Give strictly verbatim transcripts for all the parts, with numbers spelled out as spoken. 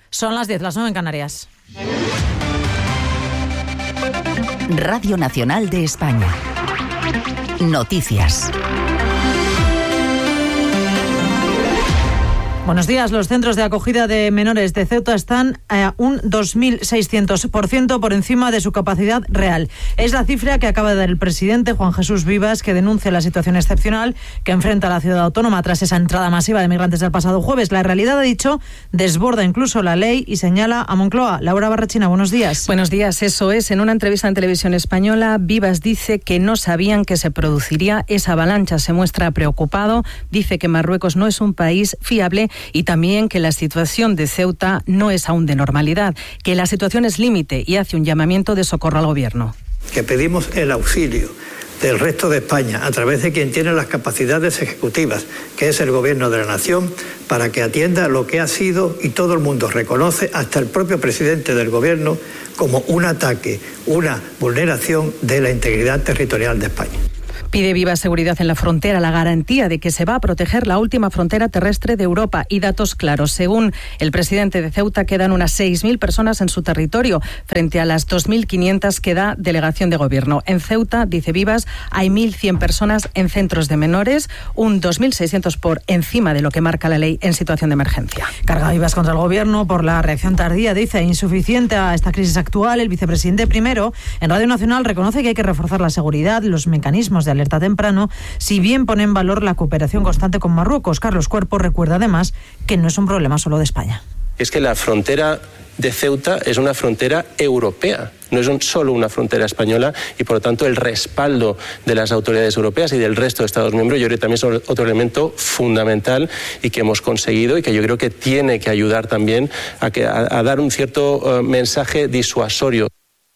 Son las diez, las nueve en Canarias. Radio Nacional de España. Noticias. Buenos días. Los centros de acogida de menores de Ceuta están a un dos mil seiscientos por ciento por encima de su capacidad real. Es la cifra que acaba de dar el presidente Juan Jesús Vivas, que denuncia la situación excepcional que enfrenta la ciudad autónoma tras esa entrada masiva de migrantes del pasado jueves. La realidad, ha dicho, desborda incluso la ley y señala a Moncloa. Laura Barrachina, buenos días. Buenos días, eso es. En una entrevista en Televisión Española, Vivas dice que no sabían que se produciría esa avalancha. Se muestra preocupado, dice que Marruecos no es un país fiable y también que la situación de Ceuta no es aún de normalidad, que la situación es límite y hace un llamamiento de socorro al Gobierno. Que pedimos el auxilio del resto de España a través de quien tiene las capacidades ejecutivas, que es el Gobierno de la Nación, para que atienda lo que ha sido, y todo el mundo reconoce, hasta el propio presidente del Gobierno, como un ataque, una vulneración de la integridad territorial de España. Pide Vivas seguridad en la frontera, la garantía de que se va a proteger la última frontera terrestre de Europa y datos claros. Según el presidente de Ceuta, quedan unas seis mil personas en su territorio, frente a las dos mil quinientas que da delegación de gobierno. En Ceuta, dice Vivas, hay mil cien personas en centros de menores, un dos mil seiscientos por encima de lo que marca la ley en situación de emergencia. Carga Vivas contra el gobierno por la reacción tardía, dice, insuficiente a esta crisis actual. El vicepresidente primero, en Radio Nacional, reconoce que hay que reforzar la seguridad, los mecanismos de alerta temprano, si bien pone en valor la cooperación constante con Marruecos. Carlos Cuerpo recuerda además que no es un problema solo de España. Es que la frontera de Ceuta es una frontera europea, no es un, solo una frontera española, y por lo tanto el respaldo de las autoridades europeas y del resto de Estados miembros, yo creo que también es otro elemento fundamental y que hemos conseguido y que yo creo que tiene que ayudar también a, que, a, a dar un cierto uh, mensaje disuasorio.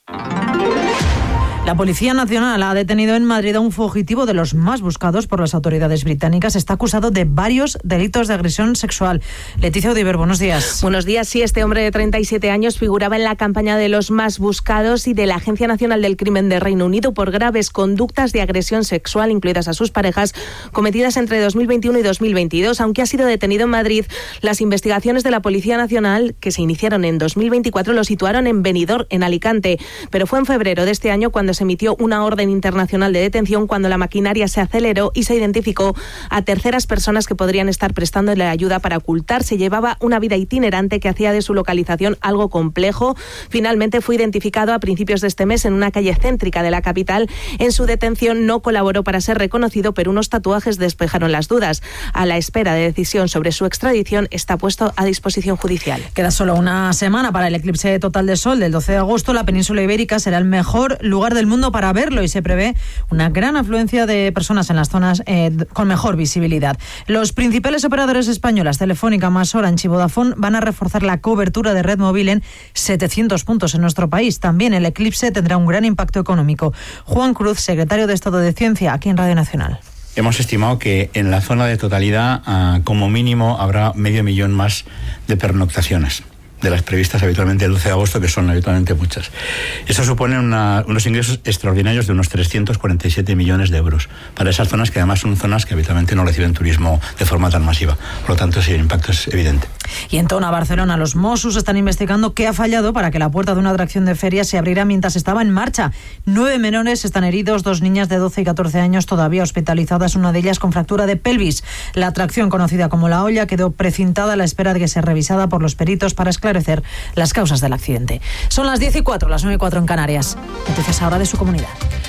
La Policía Nacional ha detenido en Madrid a un fugitivo de los más buscados por las autoridades británicas. Está acusado de varios delitos de agresión sexual. Leticia Odiver, buenos días. Buenos días. Sí, este hombre de treinta y siete años figuraba en la campaña de los más buscados y de la Agencia Nacional del Crimen de Reino Unido por graves conductas de agresión sexual, incluidas a sus parejas, cometidas entre dos mil veintiuno y dos mil veintidós. Aunque ha sido detenido en Madrid, las investigaciones de la Policía Nacional, que se iniciaron en dos mil veinticuatro, lo situaron en Benidorm, en Alicante. Pero fue en febrero de este año cuando se emitió una orden internacional de detención, cuando la maquinaria se aceleró y se identificó a terceras personas que podrían estar prestándole ayuda para ocultarse. Llevaba una vida itinerante que hacía de su localización algo complejo. Finalmente fue identificado a principios de este mes en una calle céntrica de la capital. En su detención no colaboró para ser reconocido, pero unos tatuajes despejaron las dudas. A la espera de decisión sobre su extradición, está puesto a disposición judicial. Queda solo una semana para el eclipse total de sol del doce de agosto. La península ibérica será el mejor lugar del mundo para verlo y se prevé una gran afluencia de personas en las zonas eh, con mejor visibilidad. Los principales operadores españolas, Telefónica, Más Orange y Vodafone, van a reforzar la cobertura de red móvil en setecientos puntos en nuestro país. También el eclipse tendrá un gran impacto económico. Juan Cruz, secretario de Estado de Ciencia, aquí en Radio Nacional. Hemos estimado que en la zona de totalidad, uh, como mínimo, habrá medio millón más de pernoctaciones de las previstas habitualmente el doce de agosto, que son habitualmente muchas. Eso supone una, unos ingresos extraordinarios de unos trescientos cuarenta y siete millones de euros para esas zonas, que además son zonas que habitualmente no reciben turismo de forma tan masiva. Por lo tanto, sí, el impacto es evidente. Y en Tona, Barcelona, los Mossos están investigando qué ha fallado para que la puerta de una atracción de feria se abriera mientras estaba en marcha. Nueve menores están heridos, dos niñas de doce y catorce años todavía hospitalizadas, una de ellas con fractura de pelvis. La atracción, conocida como La Olla, quedó precintada a la espera de que sea revisada por los peritos para esclarecer las causas del accidente. Son las diez y cuatro, las nueve y cuatro en Canarias. Noticias ahora de su comunidad.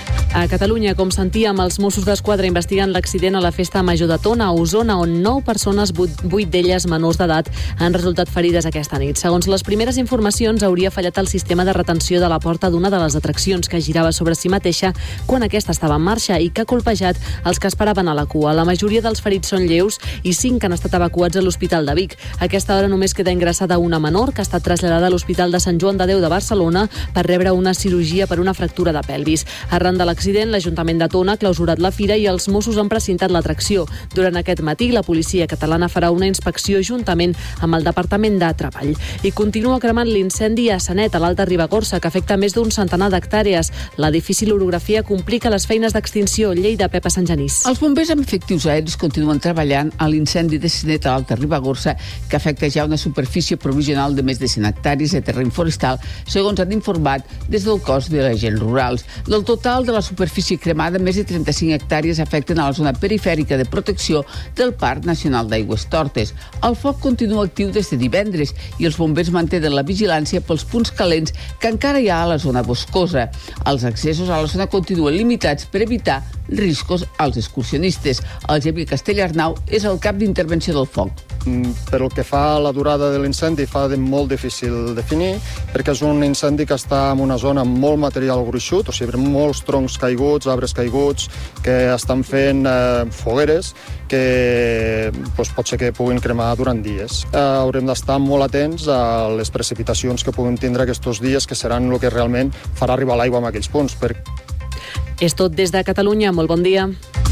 A Catalunya, com sentíem, els Mossos d'Esquadra investiguen l'accident a la Festa Major de Tona, a Osona, on nou persones, vuit d'elles menors d'edat, han resultat ferides aquesta nit. Segons les primeres informacions, hauria fallat el sistema de retenció de la porta d'una de les atraccions, que girava sobre si mateixa quan aquesta estava en marxa i que ha colpejat els que esperaven a la cua. La majoria dels ferits són lleus i cinc han estat evacuats a l'Hospital de Vic. A aquesta hora només queda ingressada una menor que ha estat traslladada a l'Hospital de Sant Joan de Déu de Barcelona per rebre una cirurgia per una fractura de pelvis. Arran de l'accident, l'accident, l'Ajuntament de Tona ha clausurat la fira i els Mossos han precintat l'atracció. Durant aquest matí, la policia catalana farà una inspecció juntament amb el Departament de Treball. I continua cremant l'incendi a Sanet, a l'Alta Ribagorça, que afecta més d'un centenar d'hectàrees. La difícil orografia complica les feines d'extinció. Lleida, Pepa Sant Genís. Els bombers amb efectius aeris continuen treballant a l'incendi de Sanet a l'Alta Ribagorça, que afecta ja una superfície provisional de més de cent hectàrees de terreny forestal, segons han informat des del cos de agents rurals. Del total de la superfície cremada, més de trenta-cinc hectàrees afecten a la zona perifèrica de protecció del Parc Nacional d'Aigües Tortes. El foc continua actiu des de divendres i els bombers mantenen la vigilància pels punts calents que encara hi ha a la zona boscosa. Els accessos a la zona continuen limitats per evitar riscos als excursionistes. El Xavier Castellarnau és el cap d'intervenció del foc. Per el que fa a la durada de l'incendi fa de molt difícil definir, perquè és un incendi que està en una zona amb molt material gruixut, o sigui, molts troncs caiguts, arbres caiguts, que estan fent eh, fogueres que doncs, pot ser que puguin cremar durant dies. Eh, haurem d'estar molt atents a les precipitacions que puguin tindre aquests dies, que seran el que realment farà arribar l'aigua en aquells punts. Per... És tot des de Catalunya. Molt bon dia.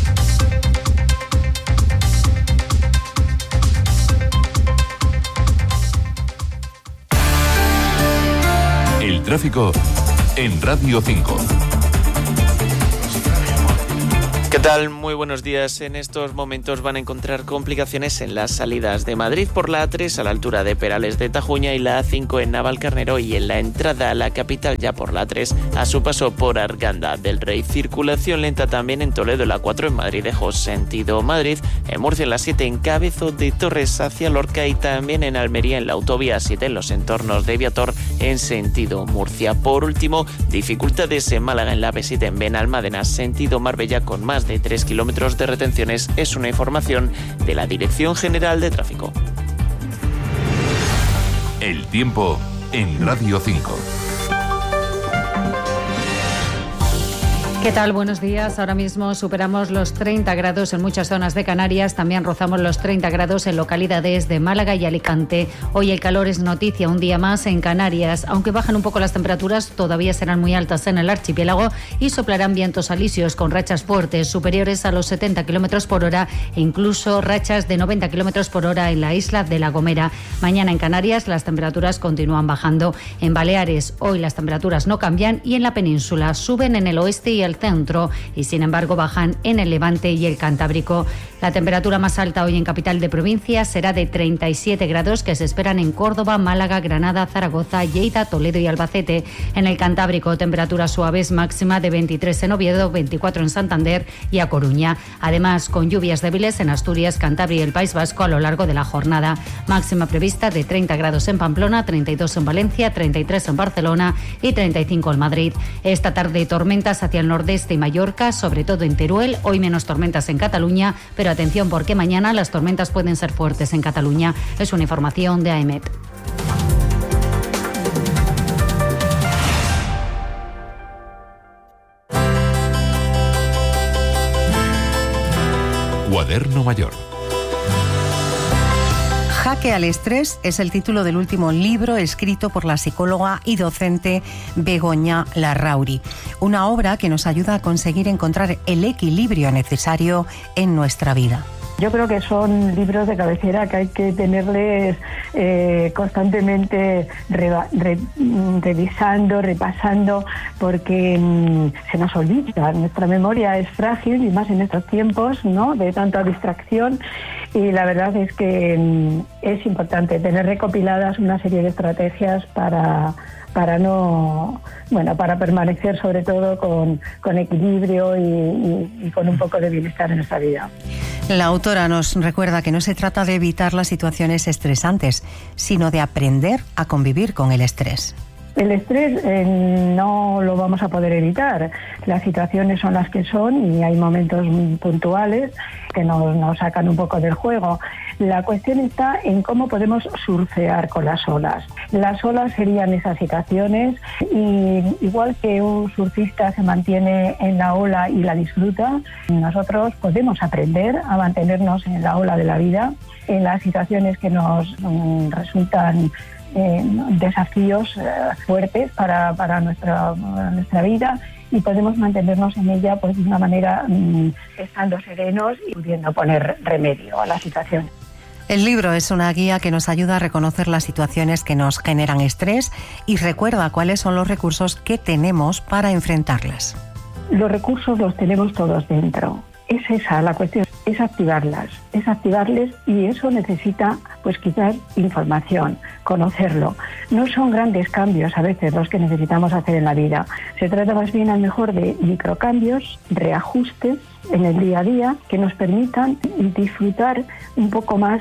El tráfico en Radio cinco. ¿Qué tal? Muy buenos días. En estos momentos van a encontrar complicaciones en las salidas de Madrid por la A tres a la altura de Perales de Tajuña y la A cinco en Navalcarnero, y en la entrada a la capital ya por la A tres a su paso por Arganda del Rey. Circulación lenta también en Toledo, la cuatro en Madrid-Lejos, sentido Madrid. En Murcia en la siete en Cabezo de Torres hacia Lorca, y también en Almería en la autovía siete en los entornos de Viator en sentido Murcia. Por último, dificultades en Málaga en la B siete en Benalmádena, sentido Marbella, con más de tres kilómetros de retenciones. Es una información de la Dirección General de Tráfico. El tiempo en Radio cinco. ¿Qué tal? Buenos días. Ahora mismo superamos los treinta grados en muchas zonas de Canarias. También rozamos los treinta grados en localidades de Málaga y Alicante. Hoy el calor es noticia un día más en Canarias. Aunque bajan un poco las temperaturas, todavía serán muy altas en el archipiélago y soplarán vientos alisios con rachas fuertes superiores a los setenta kilómetros por hora e incluso rachas de noventa kilómetros por hora en la isla de La Gomera. Mañana en Canarias las temperaturas continúan bajando. En Baleares hoy las temperaturas no cambian y en la península suben en el oeste y el centro, y sin embargo bajan en el Levante y el Cantábrico. La temperatura más alta hoy en capital de provincia será de treinta y siete grados, que se esperan en Córdoba, Málaga, Granada, Zaragoza, Lleida, Toledo y Albacete. En el Cantábrico, temperaturas suaves máxima de veintitrés en Oviedo, veinticuatro en Santander y A Coruña. Además, con lluvias débiles en Asturias, Cantabria y el País Vasco a lo largo de la jornada. Máxima prevista de treinta grados en Pamplona, treinta y dos en Valencia, treinta y tres en Barcelona y treinta y cinco en Madrid. Esta tarde tormentas hacia el nordeste y Mallorca, sobre todo en Teruel. Hoy menos tormentas en Cataluña, pero atención porque mañana las tormentas pueden ser fuertes en Cataluña. Es una información de A E M E T. Cuaderno Mayor. Jaque al estrés es el título del último libro escrito por la psicóloga y docente Begoña Larrauri. Una obra que nos ayuda a conseguir encontrar el equilibrio necesario en nuestra vida. Yo creo que son libros de cabecera que hay que tenerles eh, constantemente reba, re, revisando, repasando, porque mmm, se nos olvida. Nuestra memoria es frágil, y más en estos tiempos, ¿no?, de tanta distracción. Y la verdad es que mmm, es importante tener recopiladas una serie de estrategias para... para no, bueno, para permanecer sobre todo con, con equilibrio y, y, y con un poco de bienestar en nuestra vida. La autora nos recuerda que no se trata de evitar las situaciones estresantes, sino de aprender a convivir con el estrés. El estrés eh, no lo vamos a poder evitar. Las situaciones son las que son y hay momentos puntuales que nos, nos sacan un poco del juego. La cuestión está en cómo podemos surfear con las olas. Las olas serían esas situaciones, y igual que un surfista se mantiene en la ola y la disfruta, nosotros podemos aprender a mantenernos en la ola de la vida, en las situaciones que nos mm, resultan Eh, desafíos eh, fuertes para, para nuestra, nuestra vida, y podemos mantenernos en ella pues de una manera mmm, estando serenos y pudiendo poner remedio a la situación. El libro es una guía que nos ayuda a reconocer las situaciones que nos generan estrés y recuerda cuáles son los recursos que tenemos para enfrentarlas. Los recursos los tenemos todos dentro. Es esa la cuestión, es activarlas, es activarles y eso necesita pues quizás información, conocerlo. No son grandes cambios a veces los que necesitamos hacer en la vida. Se trata más bien a lo mejor de microcambios, reajustes en el día a día que nos permitan disfrutar un poco más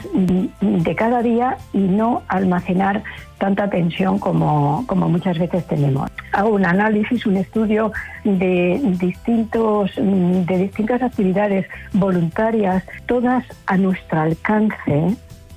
de cada día y no almacenar tanta tensión como, como muchas veces tenemos. Hago un análisis, un estudio de distintos de distintas actividades voluntarias, todas a nuestro alcance.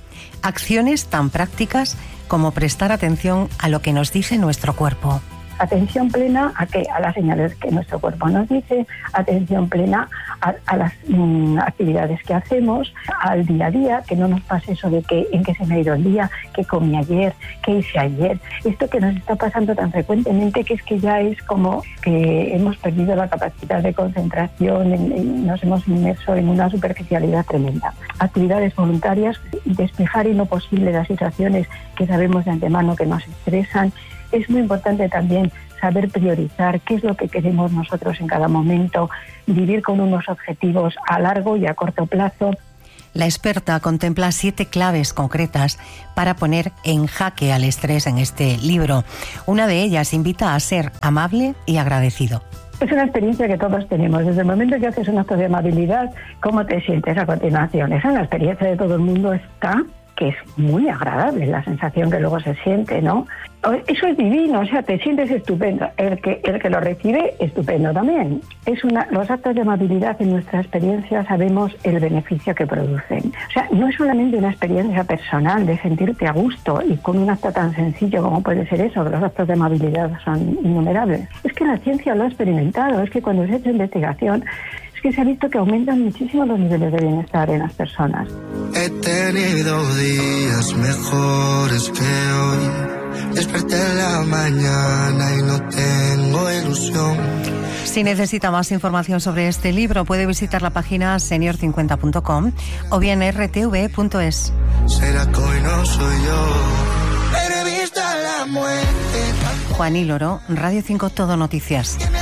Acciones tan prácticas como prestar atención a lo que nos dice nuestro cuerpo. Atención plena a qué, a las señales que nuestro cuerpo nos dice, atención plena a, a las mm, actividades que hacemos, al día a día, que no nos pase eso de que en qué se me ha ido el día, qué comí ayer, qué hice ayer. Esto que nos está pasando tan frecuentemente que es que ya es como que hemos perdido la capacidad de concentración, en, en, nos hemos inmerso en una superficialidad tremenda. Actividades voluntarias, despejar en lo posible las situaciones que sabemos de antemano que nos estresan. Es muy importante también saber priorizar qué es lo que queremos nosotros en cada momento, vivir con unos objetivos a largo y a corto plazo. La experta contempla siete claves concretas para poner en jaque al estrés en este libro. Una de ellas invita a ser amable y agradecido. Es una experiencia que todos tenemos. Desde el momento que haces un acto de amabilidad, ¿cómo te sientes a continuación? Esa es la experiencia de todo el mundo, está, que es muy agradable la sensación que luego se siente, ¿no? Eso es divino, o sea, te sientes estupendo. El que, el que lo recibe, estupendo también. Es una, los actos de amabilidad en nuestra experiencia sabemos el beneficio que producen. O sea, no es solamente una experiencia personal de sentirte a gusto y con un acto tan sencillo como puede ser eso, que los actos de amabilidad son innumerables. Es que la ciencia lo ha experimentado, es que cuando se ha hecho investigación, es que se ha visto que aumentan muchísimo los niveles de bienestar en las personas. He tenido días mejores que hoy. Desperté en la mañana y no tengo ilusión. Si necesita más información sobre este libro, puede visitar la página senior cincuenta punto com o bien r t v punto es. Será que hoy no soy yo, pero he visto la muerte. Juan y Loro, Radio cinco Todo Noticias.